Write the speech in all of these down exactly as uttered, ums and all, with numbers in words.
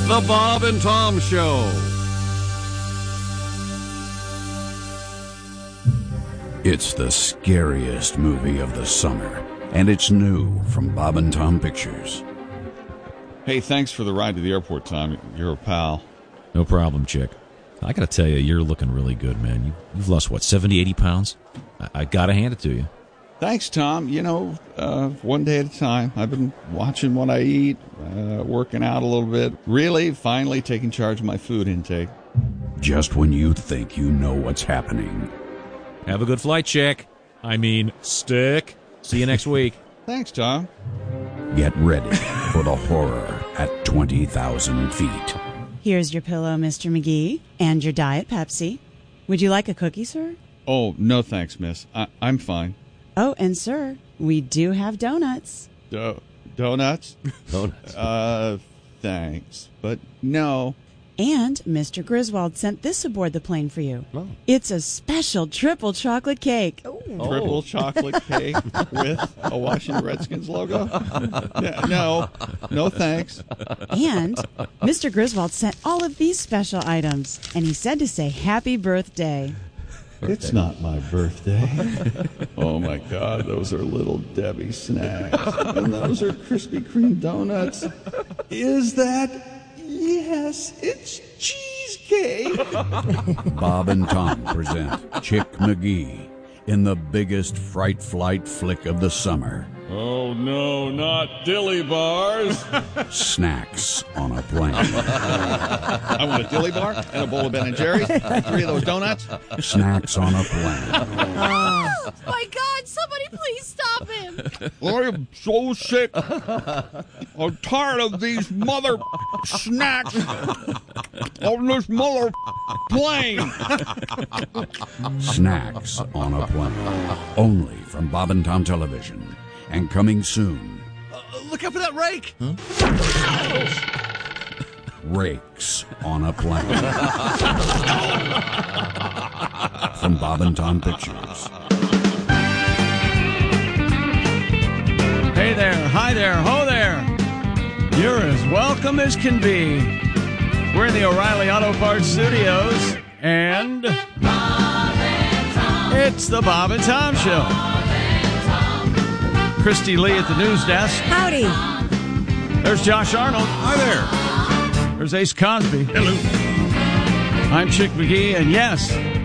The Bob and Tom Show. It's the scariest movie of the summer, and it's new from Bob and Tom Pictures. Hey, thanks for the ride to the airport, Tom. You're a pal. No problem, chick. I got to tell you, you're looking really good, man. You, you've lost, what, seventy, eighty pounds? I, I got to hand it to you. Thanks, Tom. You know, uh, one day at a time. I've been watching what I eat, uh, working out a little bit. Really, finally taking charge of my food intake. Just when you think you know what's happening. Have a good flight, chick. I mean, stick. See you next week. Thanks, Tom. Get ready for the horror at twenty thousand feet. Here's your pillow, Mister McGee, and your Diet Pepsi. Would you like a cookie, sir? Oh, no thanks, miss. I- I'm fine. Oh, and sir, we do have donuts. Do- donuts? Donuts. Uh, thanks. But no. And Mister Griswold sent this aboard the plane for you. Oh. It's a special triple chocolate cake. Triple chocolate cake with a Washington Redskins logo? Yeah, no. No thanks. And Mister Griswold sent all of these special items, and he said to say happy birthday. It's not my birthday. Oh, my God. Those are Little Debbie snacks. And those are Krispy Kreme donuts. Is that? Yes, it's cheesecake. Bob and Tom present Chick McGee in the biggest fright flight flick of the summer. Oh, no, not dilly bars. Snacks on a plane. I want a dilly bar and a bowl of Ben and Jerry's, three of those donuts. Snacks on a plane. Oh, my God, somebody please stop him. I am so sick. I'm tired of these mother snacks on this mother plane. Snacks on a plane. Only from Bob and Tom Television. And coming soon. Uh, look out for that rake! Huh? Rakes on a plane. From Bob and Tom Pictures. Hey there, hi there, ho there. You're as welcome as can be. We're in the O'Reilly Auto Parts Studios, and Bob and Tom. It's the Bob and Tom Show. Christy Lee at the news desk. Howdy. There's Josh Arnold. Hi there. There's Ace Cosby. Hello. I'm Chick McGee, and yes,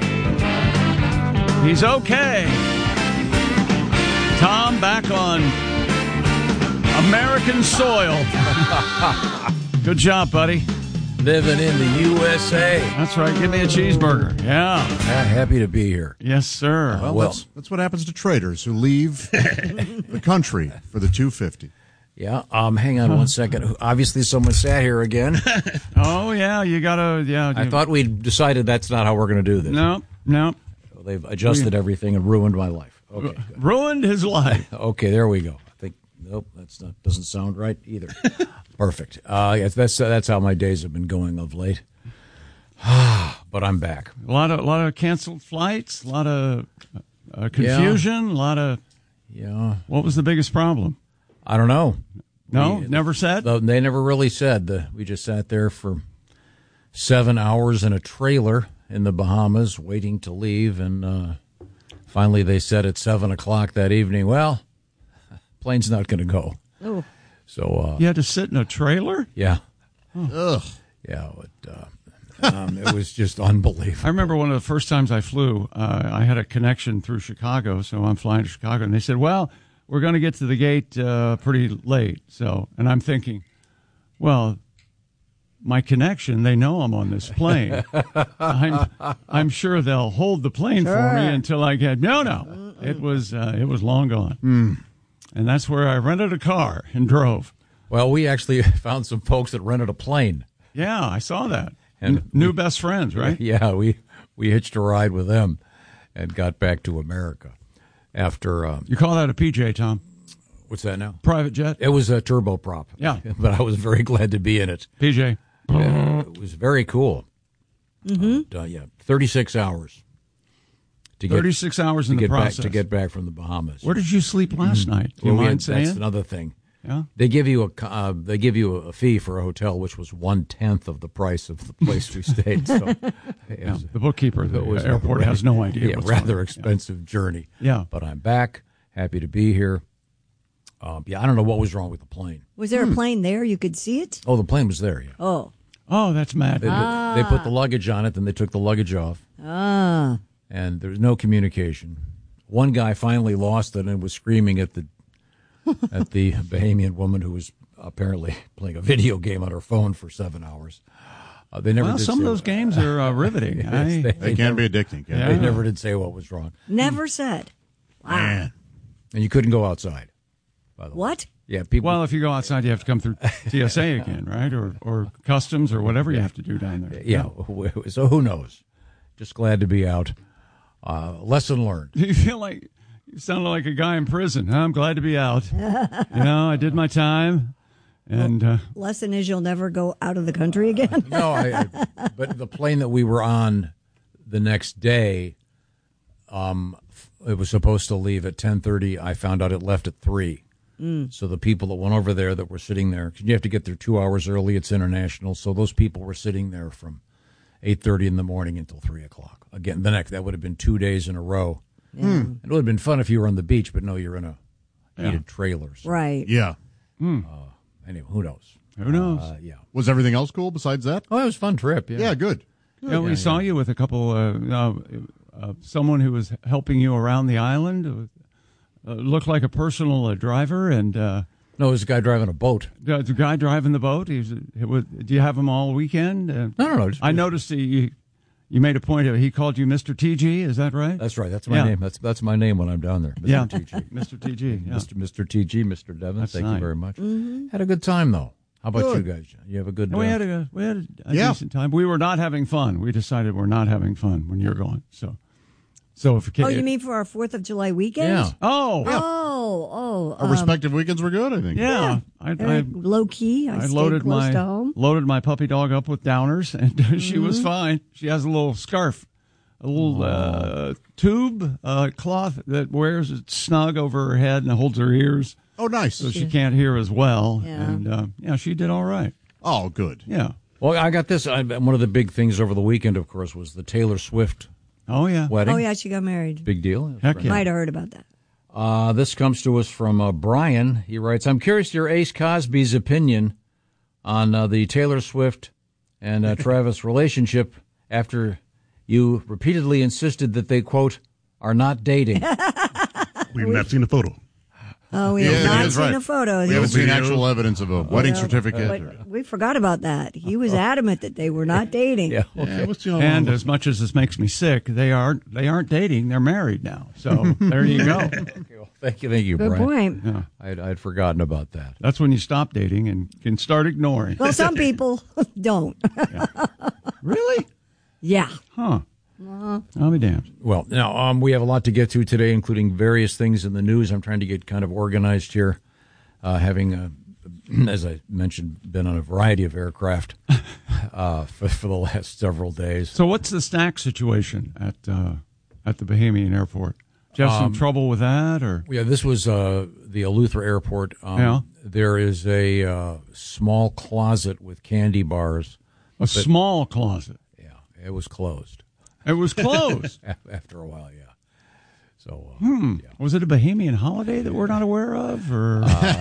he's okay. Tom back on American soil. Good job, buddy. Living in the U S A. That's right. Give me a cheeseburger. Yeah. Yeah, happy to be here. Yes, sir. Well, well. that's, that's what happens to traders who leave the country for the two fifty. Yeah, um, hang on one second. Obviously, someone sat here again. Oh, yeah, you got to, yeah. I you, thought we'd decided that's not how we're going to do this. No, no. So they've adjusted everything and ruined my life. Okay, good. Ruined his life. Okay, there we go. I think, nope, that's not, doesn't sound right either. Perfect. Uh, yes, that's, that's how my days have been going of late. But I'm back. A lot of, a lot of canceled flights, a lot of uh, confusion, a lot of, Yeah. what was the biggest problem? I don't know. No, We- never said? Though They never really said. The, we just sat there for seven hours in a trailer in the Bahamas waiting to leave, and uh, finally they said at seven o'clock that evening, well, plane's not going to go. Oh. So, uh, You had to sit in a trailer? yeah. Ugh. Yeah, it, uh, um, it was just unbelievable. I remember one of the first times I flew, uh, I had a connection through Chicago, so I'm flying to Chicago, and they said, well, we're going to get to the gate uh, pretty late. So, and I'm thinking, well, my connection, they know I'm on this plane. I'm, I'm sure they'll hold the plane for me until I get, no, no, it was, uh, it was long gone. Mm. And that's where I rented a car and drove. Well, we actually found some folks that rented a plane. Yeah, I saw that. And N- new we- best friends, right? Yeah, we, we hitched a ride with them and got back to America after. Um, You call that a P J, Tom? what's that now? Private jet? It was a turboprop. Yeah. But I was very glad to be in it. P J. Yeah, it was very cool. Mm-hmm. Uh, yeah, thirty-six hours. To get, thirty-six hours in to the get back process. to get back from the Bahamas. Where did you sleep last night? Do you Well, we mind had- saying? That's another thing. Yeah. They give you a co- uh, they give you a fee for a hotel, which was one tenth of the price of the place we stayed. So, it Yeah, was- the bookkeeper at the it was airport a- has no idea. Yeah, what's rather going on. expensive journey. Yeah. But I'm back, happy to be here. Um, yeah, I don't know what was wrong with the plane. Was there a plane there? You could see it? Oh, the plane was there. Yeah, Oh. Oh, that's mad. they, they put the luggage on it, then they took the luggage off, Ah. and there was no communication. One guy finally lost it and was screaming at the at the Bahamian woman who was apparently playing a video game on her phone for seven hours. Uh, they never Well, did some of say those what- games are uh, riveting. Yes, I- they, They can be addicting. Can't Yeah. they never did say what was wrong, Never said. Wow. Man. and you couldn't go outside. By the way, What? yeah, people. well, if you go outside, you have to come through T S A again, right? Or or customs or whatever you have to do down there. yeah, so who knows? Just glad to be out. Uh, lesson learned. You feel like you sound like a guy in prison. I'm glad to be out. You know, I did my time, and uh, Lesson is you'll never go out of the country again. No, I, I, but the plane that we were on the next day, um, it was supposed to leave at ten thirty. I found out it left at three. So the people that went over there that were sitting there, 'cause you have to get there two hours early. It's international, so those people were sitting there from eight thirty in the morning until three o'clock. Again, the next that would have been two days in a row. It would have been fun if you were on the beach, but no, you're in a heated trailer. So, Right. Yeah. anyway, who knows? who knows? Uh, yeah. Was everything else cool besides that? Oh, it was a fun trip. Yeah. Yeah, good. yeah, we saw you with a couple. Uh, uh, uh, someone who was helping you around the island. Uh, looked like a personal uh, driver, and uh, No, it was a guy driving a boat. the, the guy driving the boat. He was, it was, do you have him all weekend? Uh, No, no, no. Just, I noticed he, you, you made a point of he called you Mister T G. Is that right? That's right. That's my Yeah. name. That's that's my name when I'm down there. Mister yeah, T G. Mister T G. Yeah. Mister Mister T G, Mister Devon. That's Thank nice. you very much. Had a good time though. How about Good. you guys? You have a good. We uh, had a we had a, a Yeah. decent time. We were not having fun. We decided we're not having fun when you're going. So, so if Oh, you mean for our fourth of July weekend? yeah. oh Oh, oh. Our um, respective weekends were good, I think. yeah, I, I, very low key. I, I stayed loaded close my to home. loaded my puppy dog up with downers, and she was Mm-hmm. fine. She has a little scarf, a little uh, tube uh, cloth that wears it snug over her head and holds her ears, Oh, nice. so she can't hear as well. Yeah. And uh, yeah, she did all right. Oh, good. Yeah. Well, I got this. I, one of the big things over the weekend, of course, was the Taylor Swift Oh yeah. wedding. Oh, yeah, she got married. Big deal. Heck yeah. Might have heard about that. Uh, this comes to us from uh, Brian. He writes, I'm curious to hear Ace Cosby's opinion on uh, the Taylor Swift and uh, Travis relationship after you repeatedly insisted that they, quote, are not dating. We've not seen the photo. Oh, we Yeah, have not that's seen right. a photo. We haven't seen videos. actual evidence of a wedding certificate. But we forgot about that. He was adamant that they were not dating. yeah. Yeah, what's the And as much as this makes me sick, they aren't they aren't dating. They're married now. So there you go. Thank you, thank you, Good Brian. point. I'd, I'd forgotten about that. That's when you stop dating and can start ignoring. Well, some people don't. Really? Yeah. Huh. I'll be damned. Well, now um, we have a lot to get to today, including various things in the news. I'm trying to get kind of organized here, uh, having, uh, as I mentioned, been on a variety of aircraft uh, for, for the last several days. So what's the snack situation at uh, at the Bahamian airport? Do you have some trouble with that, or Yeah, this was uh, the Eleuthera Airport. Um, Yeah. There is a uh, small closet with candy bars. a small closet? Yeah, it was closed It was closed. after a while. Yeah. So uh, Hmm. Was it a Bahamian holiday that we're not aware of, or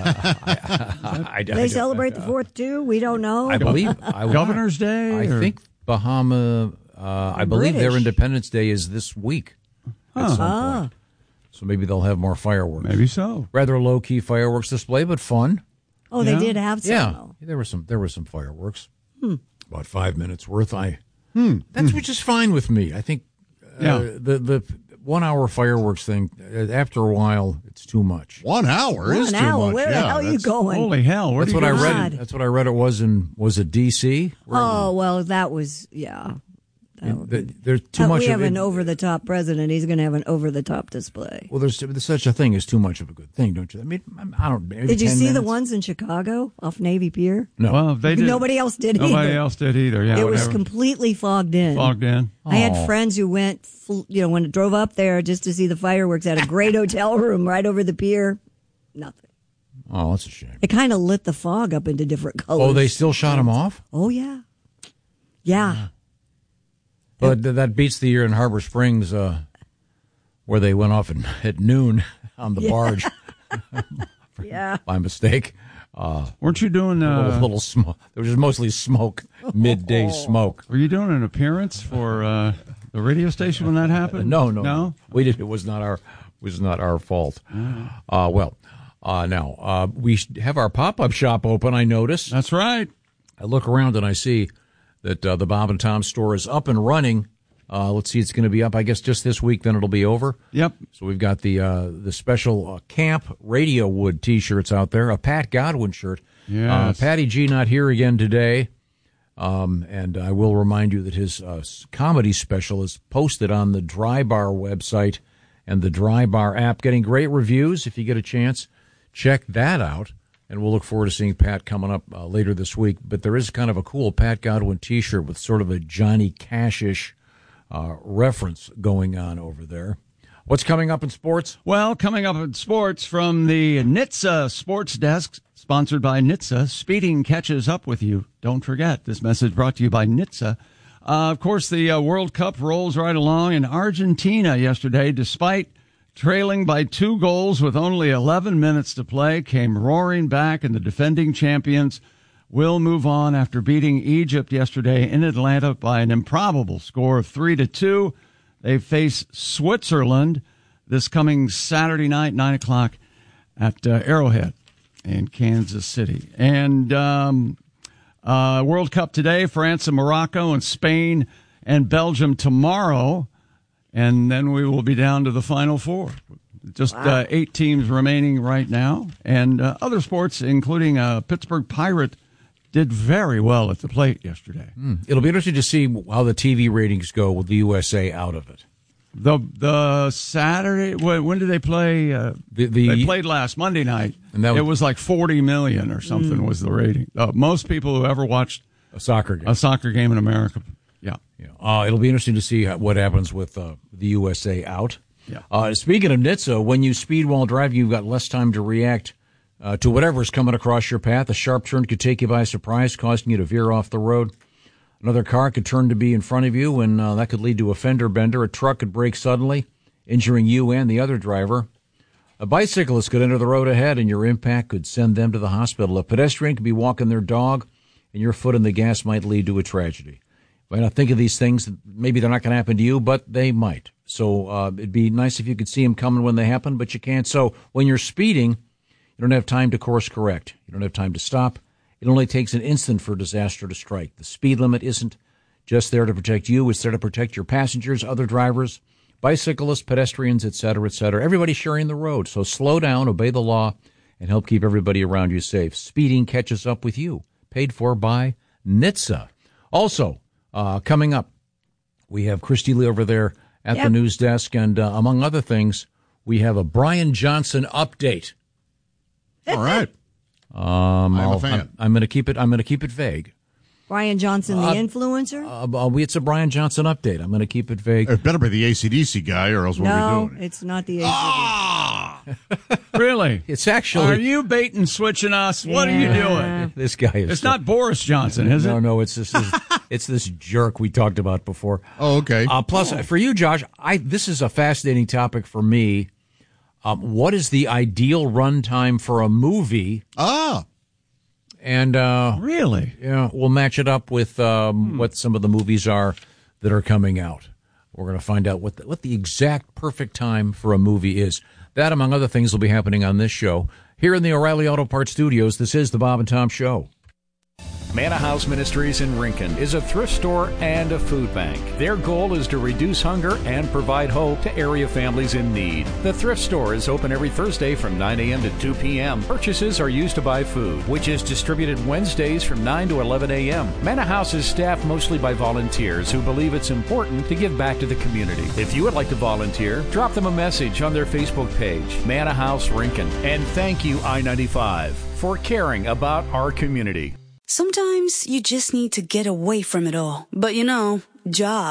I, I, They celebrate the fourth too. We don't know. I believe I, Governor's Day? I or- think Bahama. Uh, I believe their British. Independence Day is this week at some Ah. point. So maybe they'll have more fireworks. maybe so. Rather low key fireworks display, but fun. Oh, they Yeah. did have some. Yeah, though. there were some. There were some fireworks. About five minutes worth. I. That's which is fine with me. I think. Uh, Yeah. The the one hour fireworks thing. uh, After a while, it's too much. One hour is One too hour. much. Where yeah, the hell are you that's- going? Holy hell! Where That's do what you I go? read. God. That's what I read. It was in was it D C? Oh well, that was yeah. There's too Uh, much we of have it. an over-the-top president. He's going to have an over-the-top display. Well, there's, there's such a thing as too much of a good thing, don't you? I mean, I don't. Maybe Did you ten see the minutes? ones in Chicago off Navy Pier? No. Well, they did. Nobody else did Nobody either. else did either. Yeah, it was whatever. completely fogged in. fogged in. I had Oh. friends who went, fl- you know, when drove up there just to see the fireworks at a great hotel room right over the pier. Nothing. Oh, that's a shame. It kind of lit the fog up into different colors. Oh, they still shot him off? Oh, yeah. Yeah. But that beats the year in Harbor Springs uh, where they went off at, at noon on the Yeah. barge. Yeah. By mistake. Uh, Weren't you doing a little, uh, little smoke? There was just mostly smoke, midday smoke. Were you doing an appearance for uh, the radio station when that happened? No, no, no. We did. It was not our. Was not our fault. Uh, well, uh, now uh, we have our pop-up shop open. I notice. That's right. I look around and I see that uh, the Bob and Tom store is up and running. Uh, let's see, it's going to be up, I guess, just this week. Then it'll be over. Yep. So we've got the uh, the special uh, Camp Radio Wood T-shirts out there. A Pat Godwin shirt. Yes. Uh, Patty G not here again today. Um, and I will remind you that his uh, comedy special is posted on the Dry Bar website and the Dry Bar app. Getting great reviews. If you get a chance, check that out. And we'll look forward to seeing Pat coming up uh, later this week. But there is kind of a cool Pat Godwin T-shirt with sort of a Johnny Cash-ish uh, reference going on over there. What's coming up in sports? Well, coming up in sports from the N H T S A Sports Desk, sponsored by N H T S A, speeding catches up with you. Don't forget, this message brought to you by N H T S A. Uh, of course, the uh, World Cup rolls right along in Argentina yesterday, despite trailing by two goals with only eleven minutes to play, came roaring back, and the defending champions will move on after beating Egypt yesterday in Atlanta by an improbable score of three to two. They face Switzerland this coming Saturday night, nine o'clock at uh, Arrowhead in Kansas City. And um, uh, World Cup today, France and Morocco and Spain and Belgium tomorrow. And then we will be down to the Final Four. Just Wow. uh, eight teams remaining right now. And uh, other sports, including uh, Pittsburgh Pirate, did very well at the plate yesterday. Mm. It'll be interesting to see how the T V ratings go with the U S A out of it. The the Saturday, when, when did they play? Uh, The- the- they played last Monday night. And that it was- was like forty million or something Mm. was the rating. Uh, most people who ever watched A soccer game. a soccer game in America. Yeah. Yeah. Uh, it'll be interesting to see how, what happens with uh, the U S A out. Yeah. Uh, speaking of N H T S A, when you speed while driving, you've got less time to react uh, to whatever's coming across your path. A sharp turn could take you by surprise, causing you to veer off the road. Another car could turn to be in front of you, and uh, that could lead to a fender bender. A truck could brake suddenly, injuring you and the other driver. A bicyclist could enter the road ahead, and your impact could send them to the hospital. A pedestrian could be walking their dog, and your foot in the gas might lead to a tragedy. You might not think of these things. Maybe they're not going to happen to you, but they might. So uh, it'd be nice if you could see them coming when they happen, but you can't. So when you're speeding, you don't have time to course correct. You don't have time to stop. It only takes an instant for disaster to strike. The speed limit isn't just there to protect you. It's there to protect your passengers, other drivers, bicyclists, pedestrians, et cetera, et cetera. Everybody sharing the road. So slow down, obey the law, and help keep everybody around you safe. Speeding catches up with you. Paid for by N H T S A. Also, uh, coming up, we have Christy Lee over there at Yep. the news desk, and uh, among other things, we have a Brian Johnson update. All right. Um, I'm a I'll- fan. I'm, I'm going to keep it. I'm going to keep it vague. Brian Johnson, the Uh, influencer? Uh, uh, it's a Brian Johnson update. I'm going to keep it vague. It better be the A C D C guy, or else what are no, we doing? it's not the A C D C. Really? It's actually. Are you bait and switching us? What are you Yeah. doing? This guy is. It's not Boris Johnson, is No, it? no. It's this. Is, it's this jerk we talked about before. Oh, okay. Uh, plus, for you, Josh, I this is a fascinating topic for me. Um, what is the ideal runtime for a movie? ah, And uh, Really? yeah, we'll match it up with um, what some of the movies are that are coming out. We're going to find out what the, what the exact perfect time for a movie is. That, among other things, will be happening on this show. Here in the O'Reilly Auto Parts Studios, this is the Bob and Tom Show. Manna House Ministries in Rincon is a thrift store and a food bank. Their goal is to reduce hunger and provide hope to area families in need. The thrift store is open every Thursday from nine a.m. to two p.m. Purchases are used to buy food, which is distributed Wednesdays from nine to eleven a.m. Manna House is staffed mostly by volunteers who believe it's important to give back to the community. If you would like to volunteer, drop them a message on their Facebook page, Manna House Rincon. And thank you, I ninety-five, for caring about our community. Sometimes you just need to get away from it all. But you know, job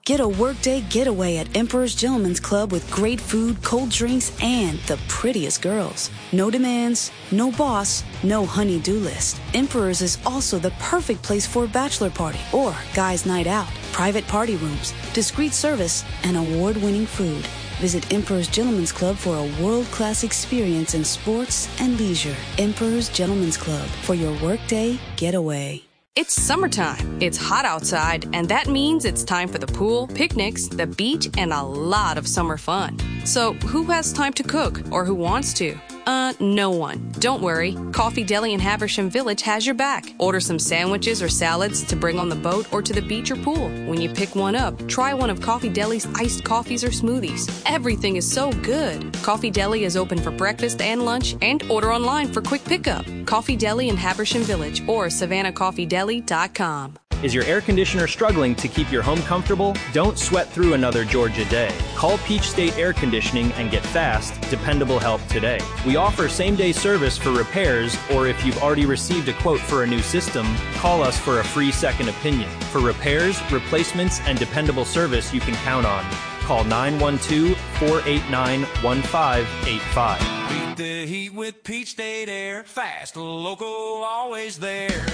Get a workday getaway at Emperor's Gentleman's Club with great food, cold drinks, and the prettiest girls. No demands, no boss, no honey-do list. Emperor's is also the perfect place for a bachelor party or guys' night out. Private party rooms, discreet service, and award-winning food. Visit Emperor's Gentleman's Club for a world-class experience in sports and leisure. Emperor's Gentleman's Club for your workday getaway. It's summertime. It's hot outside, and that means it's time for the pool, picnics, the beach, and a lot of summer fun. So who has time to cook, or who wants to? Uh, no one. Don't worry. Coffee Deli in Haversham Village has your back. Order some sandwiches or salads to bring on the boat or to the beach or pool. When you pick one up, try one of Coffee Deli's iced coffees or smoothies. Everything is so good. Coffee Deli is open for breakfast and lunch, and order online for quick pickup. Coffee Deli in Haversham Village or savannah coffee deli dot com. Is your air conditioner struggling to keep your home comfortable? Don't sweat through another Georgia day. Call Peach State Air Conditioning and get fast, dependable help today. We offer same-day service for repairs, or if you've already received a quote for a new system, call us for a free second opinion. For repairs, replacements, and dependable service you can count on. Call nine one two, four eight nine, one five eight five. Beat the heat with Peach State Air. Fast, local, always there.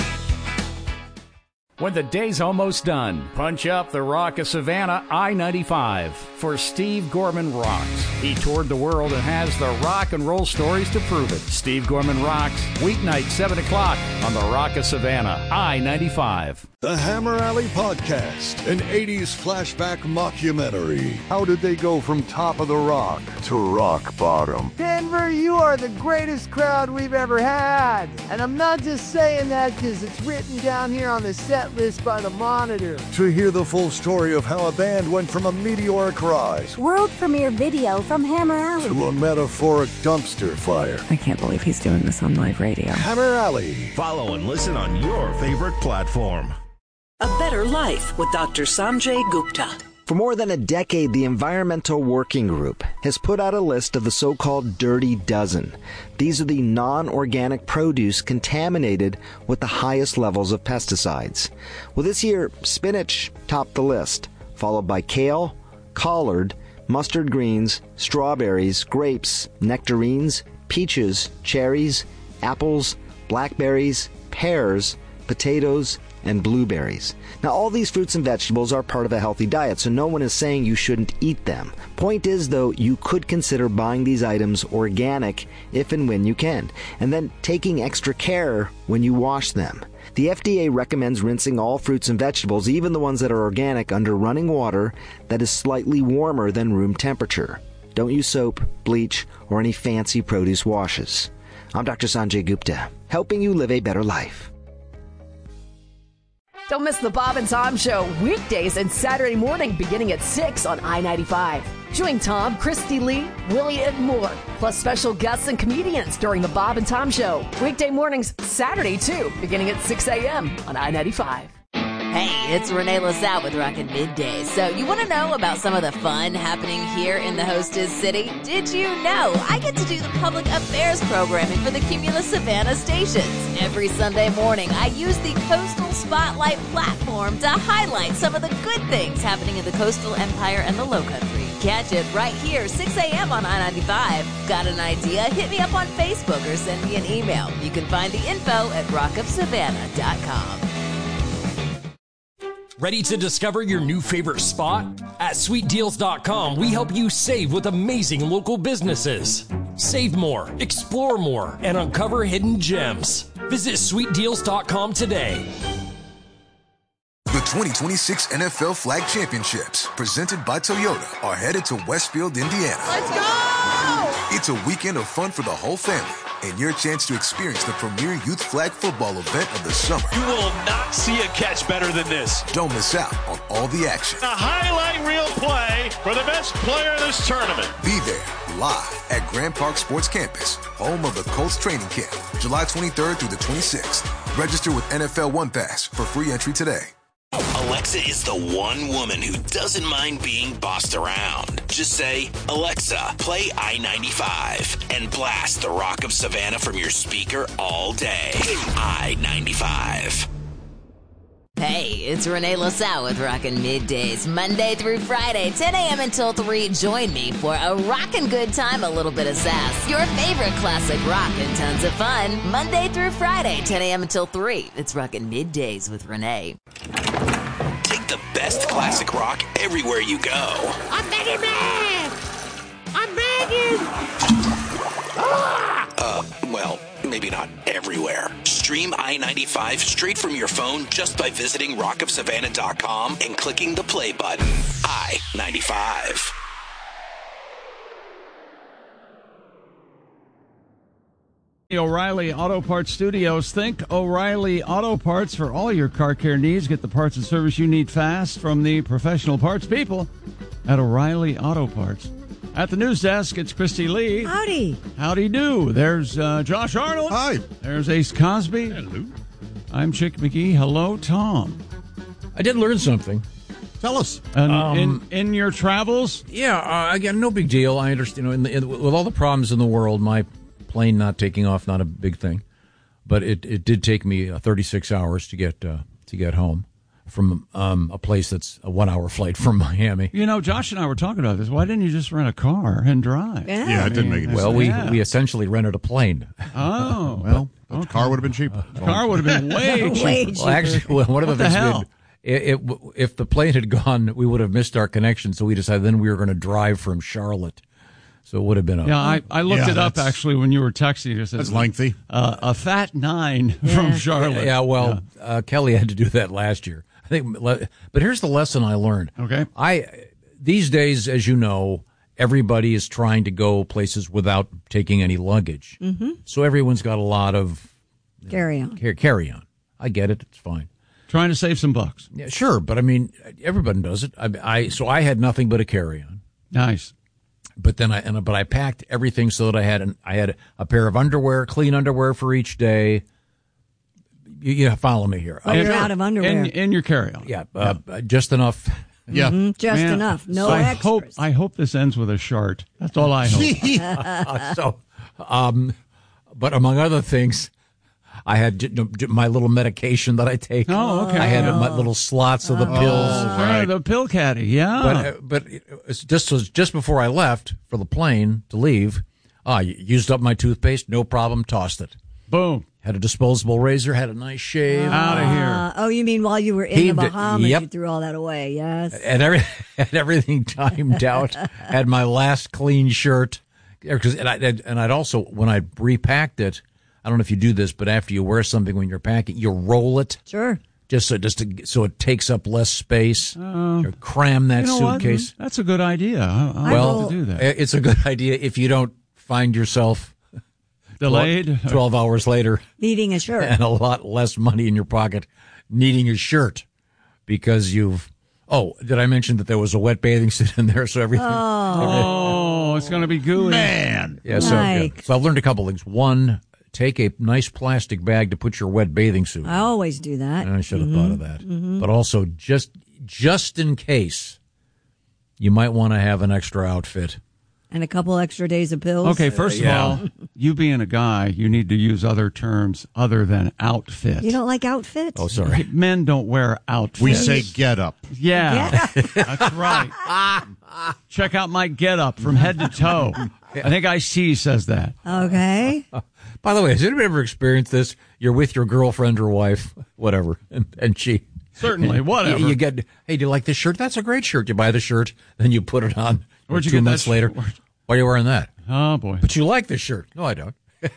When the day's almost done, punch up the Rock of Savannah I ninety-five for Steve Gorman Rocks. He toured the world and has the rock and roll stories to prove it. Steve Gorman Rocks, weeknight seven o'clock on the Rock of Savannah I ninety-five. The Hammer Alley Podcast, an eighties flashback mockumentary. How did they go from top of the rock to rock bottom? Denver, you are the greatest crowd we've ever had. And I'm not just saying that because it's written down here on the set list by the Monitor. To hear the full story of how a band went from a meteoric rise, world premiere video from Hammer Alley, to a metaphoric dumpster fire. I can't believe he's doing this on live radio. Hammer Alley. Follow and listen on your favorite platform. A Better Life with Doctor Sanjay Gupta. For more than a decade, the Environmental Working Group has put out a list of the so-called Dirty Dozen. These are the non-organic produce contaminated with the highest levels of pesticides. Well, this year, spinach topped the list, followed by kale, collard, mustard greens, strawberries, grapes, nectarines, peaches, cherries, apples, blackberries, pears, potatoes, and blueberries. Now, all these fruits and vegetables are part of a healthy diet, so no one is saying you shouldn't eat them. Point is, though, you could consider buying these items organic if and when you can, and then taking extra care when you wash them. The F D A recommends rinsing all fruits and vegetables, even the ones that are organic, under running water that is slightly warmer than room temperature. Don't use soap, bleach, or any fancy produce washes. I'm Doctor Sanjay Gupta, helping you live a better life. Don't miss the Bob and Tom Show weekdays and Saturday morning beginning at six on I ninety-five. Join Tom, Christy Lee, Willie, and more, plus special guests and comedians during the Bob and Tom Show. Weekday mornings, Saturday too, beginning at six a.m. on I ninety-five. Hey, it's Renee LaSalle with Rockin' Midday. So you want to know about some of the fun happening here in the hostess city? Did you know I get to do the public affairs programming for the Cumulus Savannah stations? Every Sunday morning, I use the Coastal Spotlight platform to highlight some of the good things happening in the coastal empire and the low country. Catch it right here, six a.m. on I ninety-five. Got an idea? Hit me up on Facebook or send me an email. You can find the info at rock of savannah dot com. Ready to discover your new favorite spot? At sweet deals dot com, we help you save with amazing local businesses. Save more, explore more, and uncover hidden gems. Visit sweet deals dot com today. The twenty twenty-six N F L Flag Championships, presented by Toyota, are headed to Westfield, Indiana. Let's go! It's a weekend of fun for the whole family, and your chance to experience the premier youth flag football event of the summer. You will not see a catch better than this. Don't miss out on all the action. A highlight reel play for the best player in this tournament. Be there live at Grand Park Sports Campus, home of the Colts training camp, July twenty-third through the twenty-sixth. Register with N F L One Pass for free entry today. Alexa is the one woman who doesn't mind being bossed around. Just say, Alexa, play I ninety-five, and blast the Rock of Savannah from your speaker all day. I ninety-five. Hey, it's Renee LaSalle with Rockin' Middays, Monday through Friday, ten a.m. until three. Join me for a rockin' good time, a little bit of sass. Your favorite classic rock and tons of fun. Monday through Friday, ten a.m. until three. It's Rockin' Middays with Renee. Take the best classic rock everywhere you go. I'm begging, man! I'm begging! Ah! Uh, well, maybe not everywhere. Stream I ninety-five straight from your phone just by visiting rock of savannah dot com and clicking the play button. I ninety-five. O'Reilly Auto Parts Studios. Think O'Reilly Auto Parts for all your car care needs. Get the parts and service you need fast from the professional parts people at O'Reilly Auto Parts. At the news desk, it's Christy Lee. Howdy. Howdy do. There's uh, Josh Arnold. Hi. There's Ace Cosby. Hello. I'm Chick McGee. Hello, Tom. I did learn something. Tell us. And Um, in, in your travels? Yeah, uh, again, no big deal. I understand. You know, in the, in, with all the problems in the world, my plane not taking off, not a big thing. But it, it did take me uh, thirty-six hours to get uh, to get home from um, a place that's a one-hour flight from Miami. You know, Josh and I were talking about this. Why didn't you just rent a car and drive? Yeah, yeah it didn't make any Well, sense. we Yeah. we essentially rented a plane. Oh. Well, but the car would have been cheap. The car would have been way cheaper. Way Well, actually, well, one of What the the things hell? we had, it, it, if the plane had gone, we would have missed our connection. So we decided then we were going to drive from Charlotte. So it would have been a Yeah, I, I looked Yeah, it up that's- actually when you were texting. It says That's lengthy. Uh, a fat nine from Charlotte. Yeah, well, Uh, Kelly had to do that last year. I think, but here's the lesson I learned. Okay. I these days, as you know, everybody is trying to go places without taking any luggage. Mm-hmm. So everyone's got a lot of Carry on. car- carry on. I get it; it's fine. Trying to save some bucks. Yeah, sure, but I mean, everybody does it. I, I so I had nothing but a carry on. Nice. But then I and but I packed everything so that I had an, I had a pair of underwear, clean underwear for each day. You, you follow me here? Oh, you're out of underwear. In, in your carry-on. Yeah, uh, just enough. Yeah, Mhm, just Man, enough. No I extras. hope I hope this ends with a shart. That's all I hope. Uh, so, um, but among other things, I had j- j- my little medication that I take. Oh, okay. I had my little slots of the pills. Oh, right. The pill caddy. Yeah. But uh, but it's just was just before I left for the plane to leave, I used up my toothpaste. No problem. Tossed it. Boom. Had a disposable razor. Had a nice shave. Out of here. Uh, oh, you mean while you were in Heaved the it. Bahamas, Yep. you threw all that away? Yes. And every had everything timed out. Had my last clean shirt. Because and I and I'd also when I repacked it. I don't know if you do this, but after you wear something when you're packing, you roll it. Sure. Just so just to, so it takes up less space. Uh, Or cram that you know what? suitcase. That's a good idea. I, I well, have to do that. it's a good idea if you don't find yourself Delayed. twelve hours later Needing a shirt. and a lot less money in your pocket, needing a shirt because you've. Oh, did I mention that there was a wet bathing suit in there? So everything. Oh, it's going to be gooey. Man. Yeah, so, yeah. Like. so I've learned a couple things. One, take a nice plastic bag to put your wet bathing suit in. I always do that. I should have Mhm. thought of that. Mhm. But also, just just in case, you might want to have an extra outfit. And a couple extra days of pills. Okay, first Uh, of yeah. all, you being a guy, you need to use other terms other than outfit. You don't like outfits? Oh, sorry. Men don't wear outfits. We say get up. Yeah, that's right. Check out my get up from head to toe. I think I C says that. Okay. By the way, has anybody ever experienced this? You're with your girlfriend or wife, whatever, and, and she... Certainly, whatever. You, you get, hey, do you like this shirt? That's a great shirt. You buy the shirt, then you put it on. Where'd you two get that months sh- later. Why are you wearing that? Oh, boy. But you like this shirt. No, I don't.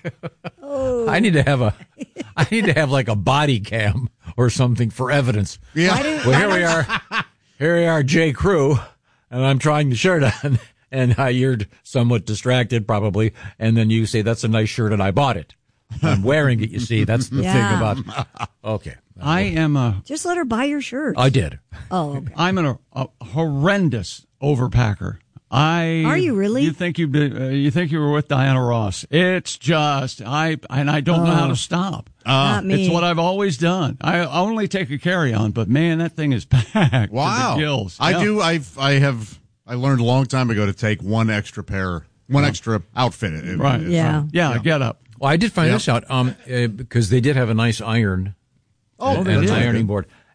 Oh. I need to have a, I need to have like a body cam or something for evidence. Yeah. Why do- Well, here we are. Here we are, J. Crew, and I'm trying the shirt on, and uh, you're somewhat distracted probably, and then you say, that's a nice shirt, and I bought it. I'm wearing it, you see. That's the Yeah. thing about, okay. I am a. Just let her buy your shirt. I did. Oh, okay. I'm an, a, a horrendous overpacker. I Are you really? You think you uh, you think you were with Diana Ross? It's just I and I don't know how Oh. to stop. Not me. It's what I've always done. I only take a carry on, but man, that thing is packed. Wow. To the gills. I Yeah. do. I've. I have. I learned a long time ago to take one extra pair, one extra outfit. It- Right. it- Yeah. Yeah, get up. Well, I did find Yeah. this out um, uh, because they did have a nice iron, Oh, and they an did. ironing board.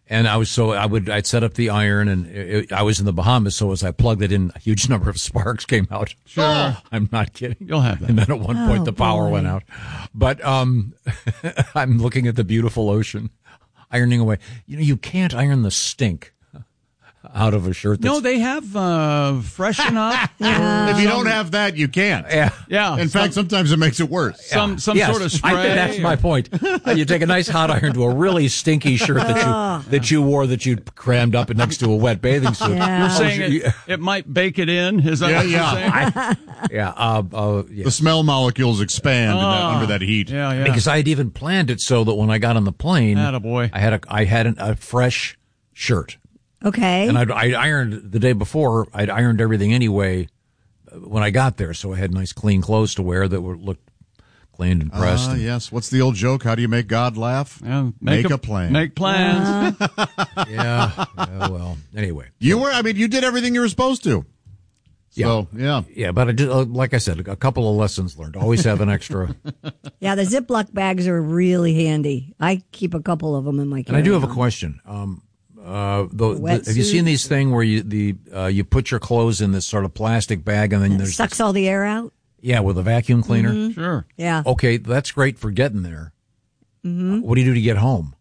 And I was so I would I'd set up the iron, and it, I was in the Bahamas. So as I plugged it in, a huge number of sparks came out. Sure, oh, I'm not kidding. You'll have that. And then at one point Oh, the power boy. went out. But um, I'm looking at the beautiful ocean, ironing away. You know, you can't iron the stink out of a shirt. That's, No, they have uh, freshen up. If you don't have that, you can't. Yeah. Yeah. In fact, sometimes it makes it worse. Some some Yes, sort of spray. I think that's my point. Uh, you take a nice hot iron to a really stinky shirt that you that you wore that you crammed up next to a wet bathing suit. Yeah. You're Oh, saying you- it, it might bake it in? Is that Yeah, what you're yeah. saying? Yeah, uh, uh, yeah. The smell molecules expand in that, Oh. under that heat. Yeah, yeah. Because I had even planned it so that when I got on the plane, Attaboy. I had a I had an, a fresh shirt, Okay. and I'd, I ironed the day before. I'd ironed everything anyway uh, when I got there, so I had nice clean clothes to wear that were looked cleaned and pressed. Ah, and- yes. What's the old joke? How do you make God laugh? Yeah, Make a plan. Make plans. yeah, yeah. Well, anyway, You were, I mean, you did everything you were supposed to. Yeah. So, yeah. yeah, but I did, uh, like I said, a couple of lessons learned. Always have an extra. Yeah, the Ziploc bags are really handy. I keep a couple of them in my And I do have a carry-on. question. Um, uh, the, the, Wetsuit. have you seen these thing where you the uh, you put your clothes in this sort of plastic bag and then It there's sucks all the air out. yeah with a vacuum cleaner? Mhm. Sure. Yeah. Okay, that's great for getting there. Mm-hmm. What do you do to get home?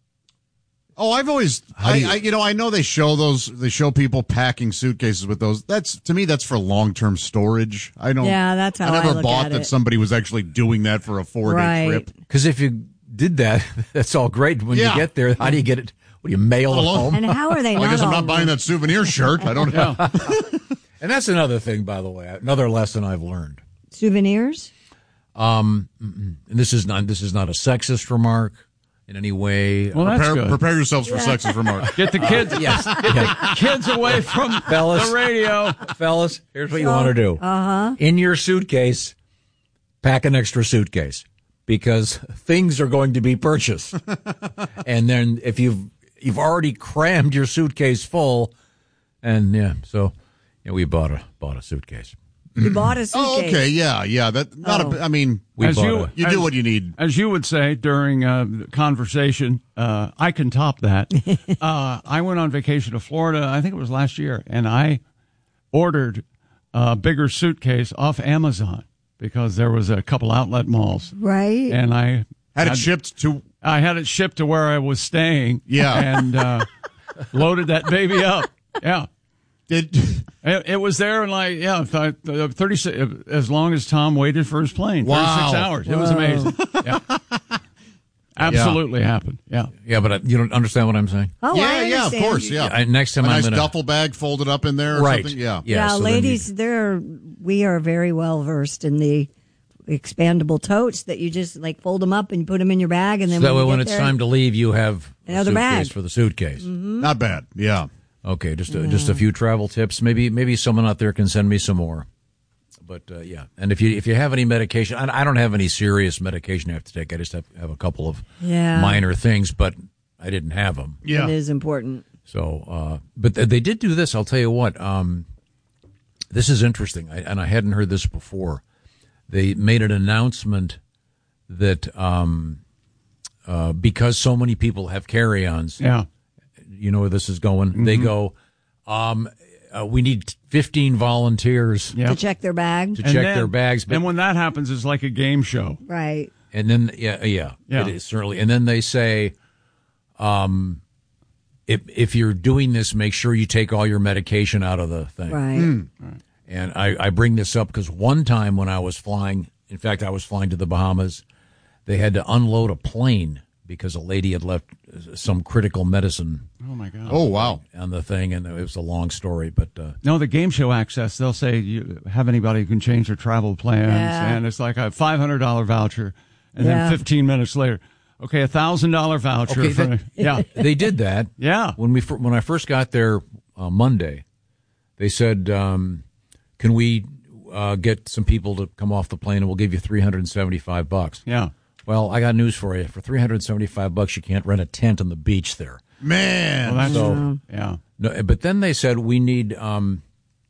Oh, I've always, How I, do you- I, you know, I know they show those, they show people packing suitcases with those. That's, to me, that's for long-term storage. I don't, Yeah, that's how I I never look bought at that it. somebody was actually doing that for a four-day Right. trip. Because if you did that, that's all great. When Yeah. you get there, how do you get it? What do you mail it Well, home? And how are they Well, I not guess I'm all not buying that souvenir shirt. I don't know. And that's another thing, by the way, another lesson I've learned. souvenirs? Um, mm-mm. and this is not this is not a sexist remark in any way. Well, that's prepare, good. prepare yourselves for sexist remarks. Get the kids. yes, Get the kids away from Fellas. the radio. fellas, here's what you want to do. Uh-huh. In your suitcase, pack an extra suitcase because things are going to be purchased. And then if you've you've already crammed your suitcase full, and yeah, so yeah, we bought a bought a suitcase. You bought a suitcase. Oh, okay. Yeah. Yeah. That, not Oh. a, I mean, We As bought you- a, you as- do what you need. As you would say during uh, the conversation, uh, I can top that. uh, I went on vacation to Florida, I think it was last year, and I ordered a bigger suitcase off Amazon because there was a couple outlet malls. Right. And I Had it shipped to, I had it shipped to where I was staying. Yeah. And uh, loaded that baby up. Yeah. did, It, it was there in like, yeah, th- uh, thirty-six, as long as Tom waited for his plane. Wow. thirty-six hours. It was Whoa. amazing. Yeah. Absolutely happened. Yeah. yeah, but I, you don't understand what I'm saying. Oh, yeah, I yeah, of understand. course. Yeah. I, next time a I'm nice gonna duffel bag folded up in there or right. something. Yeah. yeah, Yeah, so then ladies, you- they're we are very well versed in the expandable totes that you just like fold them up and put them in your bag, and then so that when, way you when get it's there, time to leave, you have a Another suitcase bag. for the suitcase. Not bad. Yeah. Okay, just a, just a few travel tips. Maybe maybe someone out there can send me some more. But uh, yeah, and if you if you have any medication, I, I don't have any serious medication I have to take. I just have, have a couple of Yeah. minor things, but I didn't have them. Yeah. It is important. So, uh, but th- they did do this. I'll tell you what. Um, this is interesting, I, and I hadn't heard this before. They made an announcement that um, uh, because so many people have carry-ons, Yeah. you know where this is going. Mm-hmm. They go, um, uh, we need fifteen volunteers Yeah. To check their bag. to And check then- their bags. But, And when that happens, it's like a game show. Right. and then, yeah, yeah, Yeah. it is certainly. And then they say, um, if if you're doing this, make sure you take all your medication out of the thing. Right. And I, I bring this up because one time when I was flying, in fact, I was flying to the Bahamas, they had to unload a plane because a lady had left some critical medicine Oh, my God. Oh, wow. on the thing, and it was a long story. But uh, No, the game show access, they'll say you have anybody who can change their travel plans, Yeah. and it's like a five hundred dollars voucher, and Yeah. then fifteen minutes later, okay, a one thousand dollars voucher. Okay, for, that- yeah. they did that. Yeah. When we fir- when I first got there uh, Monday, they said, um, "Can we uh, get some people to come off the plane, and we'll give you three hundred seventy-five bucks." Yeah. Well, I got news for you. For three hundred seventy-five bucks, you can't rent a tent on the beach there. Man. Well, that's So- true. Yeah. No, but then they said we need um,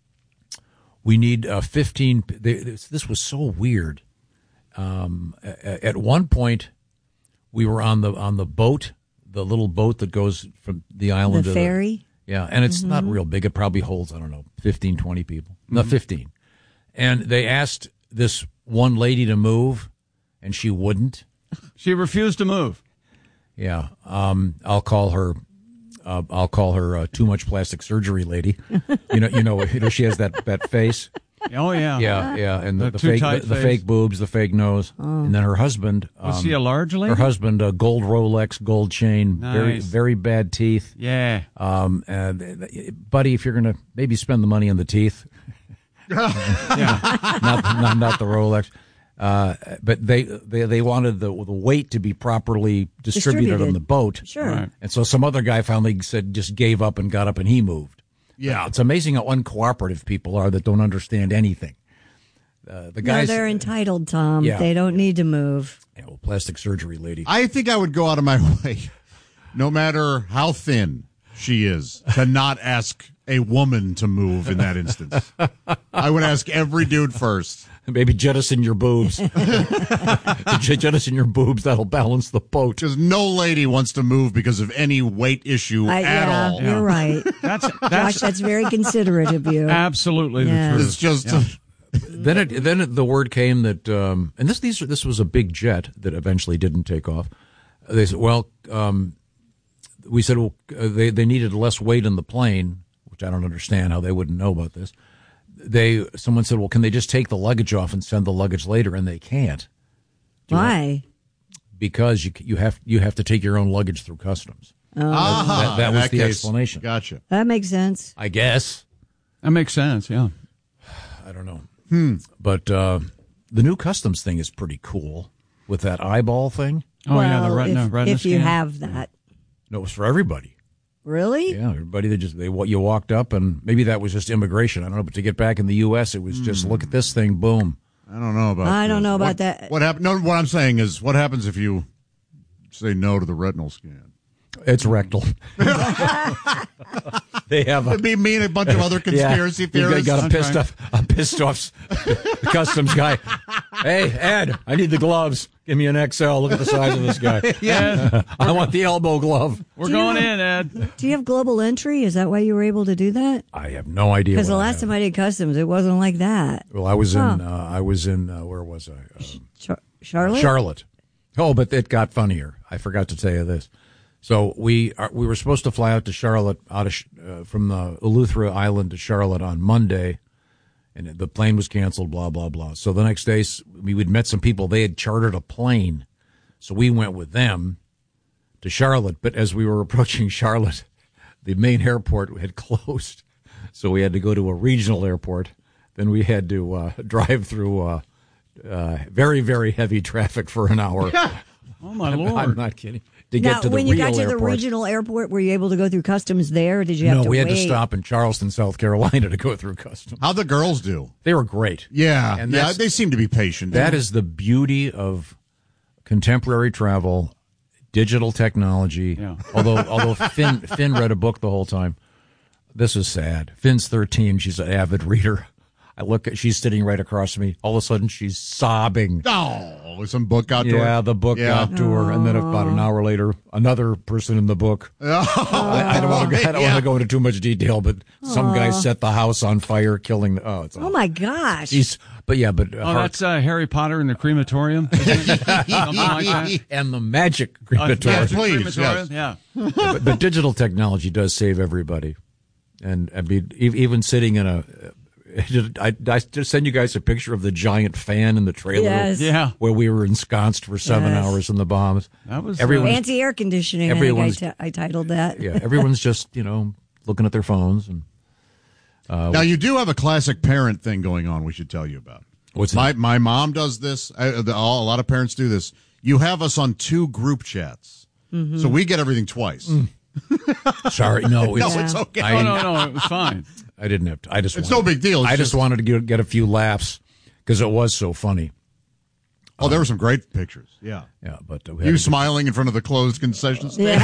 we need uh, fifteen. They, this, this was so weird. Um, a- at one point, we were on the on the boat the little boat that goes from the island The to ferry? The, yeah, and it's Mhm. not real big. It probably holds, I don't know, fifteen, twenty people. No, Mhm. fifteen. And they asked this one lady to move, and she wouldn't. She refused to move. Yeah, um, I'll call her. Uh, I'll call her uh, too much plastic surgery lady. You know, you know, you know, she has that, that face. Oh yeah, yeah, yeah, and the, The the too fake, tight the, the face. fake boobs, the fake nose, Oh. and then her husband. Was he a large lady? Her husband, a gold Rolex, gold chain, very, Nice. very bad teeth. Yeah. Um, and uh, buddy, if you're gonna maybe spend the money on the teeth, yeah, not, not not the Rolex. Uh, but they, they they wanted the the weight to be properly distributed, Distributed. on the boat. Sure. Right. And so some other guy finally said, just gave up and got up and he moved. Yeah. It's amazing how uncooperative people are that don't understand anything. Uh, the No, guys, they're entitled, Tom. Yeah. They don't need to move. you know, plastic surgery lady. I think I would go out of my way, no matter how thin she is, to not ask a woman to move in that instance. I would ask every dude first. Maybe jettison your boobs. J- jettison your boobs. That'll balance the boat. Because no lady wants to move because of any weight issue I, at yeah, all. you're right. That's Josh, that's that's very considerate of you. absolutely Yeah. the truth. It's just Yeah. Then it, then it, the word came that, um, and this these this was a big jet that eventually didn't take off. They said, well, um, we said, well, uh, they they needed less weight in the plane, which I don't understand how they wouldn't know about this. They someone said, well, can they just take the luggage off and send the luggage later? And they can't. Why? Because you you have you have to take your own luggage through customs. Oh. Ah, that, that in was that the case, explanation. Gotcha. That makes sense. I guess. That makes sense. Yeah. I don't know. Hmm. But uh, the new customs thing is pretty cool with that eyeball thing. Oh well, yeah, the retina, if, retina if you scan. have that. No, it was for everybody. Really? Yeah, everybody that just they you walked up and maybe that was just immigration. I don't know, but to get back in the U S, it was just look at this thing, boom. I don't know about. I don't this. know about what, that. What happened? No, what I'm saying is, what happens if you say no to the retinal scan? It's rectal. They have a, It'd be me and a bunch of other conspiracy yeah, theorists. You got a I'm pissed trying- off, a pissed off customs guy. Hey, Ed, I need the gloves. Give me an X L. Look at the size of this guy. Yeah. I want the elbow glove. We're Do you going have- in, Ed. Do you have global entry? Is that why you were able to do that? I have no idea. Because the what I last have. time I did customs, it wasn't like that. Well, I was Huh. in. Uh, I was in. Uh, where was I? Um, Char- Charlotte? Charlotte. Oh, but it got funnier. I forgot to tell you this. So we are, we were supposed to fly out to Charlotte out of uh, from the Eleuthera Island to Charlotte on Monday, and the plane was canceled. Blah blah blah. So the next day we would met some people. They had chartered a plane, so we went with them to Charlotte. But as we were approaching Charlotte, the main airport had closed, so we had to go to a regional airport. Then we had to uh, drive through uh, uh, very very heavy traffic for an hour. Oh my I'm, lord! I'm not kidding. To Now, get to the when you real got to airport. the regional airport, were you able to go through customs there? Or did you have no, to we had wait? to stop in Charleston, South Carolina, to go through customs. How'd the girls do? They were great. Yeah, And yeah, that's- they seem to be patient. That is the beauty of contemporary travel, digital technology. Yeah. Although, although Finn Finn read a book the whole time. This is sad. Finn's thirteen. She's an avid reader. I look at. She's sitting right across from me. All of a sudden, she's sobbing. Oh, with some book out to Yeah, her? the book Yeah. got to her, and then about an hour later, another person in the book. Oh, I, I don't want to. I don't yeah. want to go into too much detail, but some guy set the house on fire, killing. The, oh, it's. Oh my gosh! She's, but yeah, but uh, Oh, Hart- that's uh, Harry Potter in the crematorium. Isn't it? Something like that. and the magic Uh, crematorium. magic please, crematorium, yes. Yeah. but, but digital technology does save everybody, and I mean, e- even sitting in a. I, I just send you guys a picture of the giant fan in the trailer. Yes. Yeah. Where we were ensconced for seven Yes. hours in the Bahamas. That was, uh, everyone's, Anti-air conditioning, I think I, everyone's- t- I titled that. yeah, everyone's just, you know, looking at their phones. And uh, Now you do have a classic parent thing going on. We should tell you about. What's my that? my mom does this. I, the, all, a lot of parents do this. You have us on two group chats, Mm-hmm. so we get everything twice. Mm. Sorry, no, it's, No, it's okay. I, Oh, no, no, it was fine. I didn't have to. I just It's wanted, no big deal. It's I just, just- wanted to get, get a few laughs because it was so funny. Oh, there were some great pictures. Yeah, Yeah, but uh, we had you to- smiling in front of the closed concession stand.